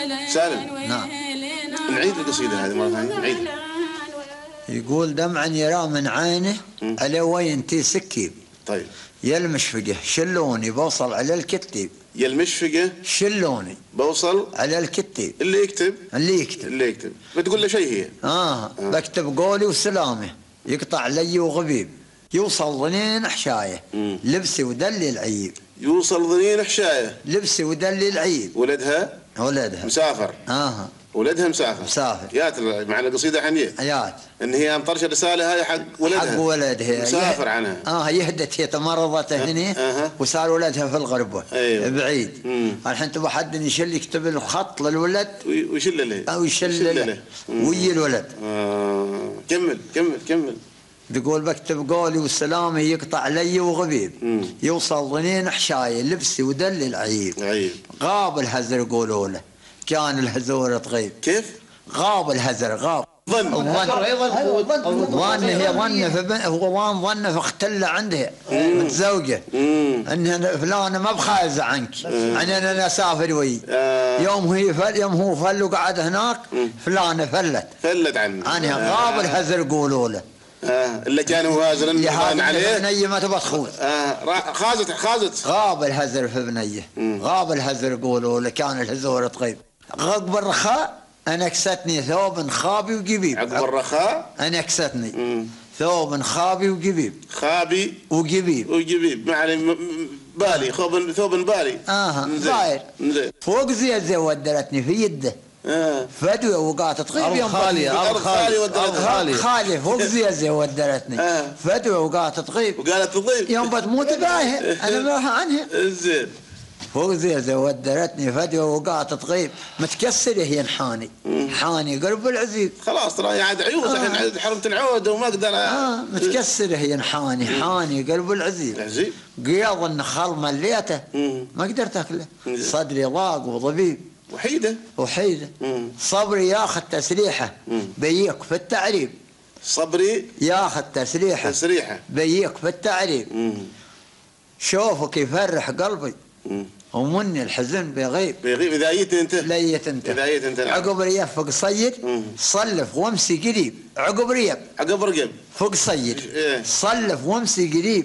سالم. نعم. نعيد القصيدة هذه مرة ثانية، نعيدها. يقول دمعا يرى من عينه على وين تسكيب. طيب. يلمشفقه شلوني بوصل على الكتيب. يلمشفقه شلوني بوصل على الكتيب. اللي يكتب اللي يكتب بتقول له شيء هي. بكتب قولي وسلامه يقطع لي وغبيب. يوصل ظنين حشايه لبسي ودلي العيب. يوصل ظنين حشايه لبسي ودلي العيب. ولدها مسافر. ولدها مسافر. يات معنى القصيدة حنية. يات ان هي مطرش الرسالة هاي حق ولدها مسافر عنها. يهدت هي تمرضت هنا وصار ولدها في الغربة. أيوه. بعيد. الحين تبغى حد يشل يكتب الخط للولد ويشل له او يشل له ويا الولد. كمل. تقول بكتب قولي والسلامة يقطع لي وغبيب. يوصل ظنين حشاية لبسي ودلي العيب. غاب الهزر يقولوا له كان الهزور تغيب. كيف؟ غاب الهزر ظن ظن فاختل عندها متزوجة ان فلانة ما بخايزة عنك انا اسافر وي. يوم هو فل وقعد هناك فلانة فلت عنها. غاب الهزر يقولوا له اللي كان هازرا بان عليه بنيه ما تبغى تخوض. خازت غاب الهزر في بنيه. غاب الهزر يقولوا له كان الهزور تغيب. عقب الرخاء انكستني ثوب خابي وجبيب. عقب الرخاء انكستني ثوب خابي وجبيب. خابي وجبيب معني بالي ثوب بالي. ظاهر فوق زي ودرتني في يده. فدوى وقعت تغيب يوم خالي فوق زي ودرتني. فدوى وقعت تغيب وقالت تغيب يوم بتموت باهي انا ما عنها. زين فوق زي ودرتني فدوى وقعت تغيب. متكسره هي حاني قلب العزيز. خلاص ترى عاد عيوز الحين حرمت العود وما اقدر. متكسره هي حاني قلب العزيز. قياض النخل مليته ما قدرت اكله. صدري ضاق وضبيب. وحيدة. صبري ياخذ تسريحه بيك في التعريب. صبري ياخذ تسريحه بيك في التعريب. شوفك يفرح قلبي ومني الحزن بيغيب. إذا ليت انت عقب ريب فوق صيد صلف وامسي قريب. عقب ريب فوق صيد صلف وامسي قريب.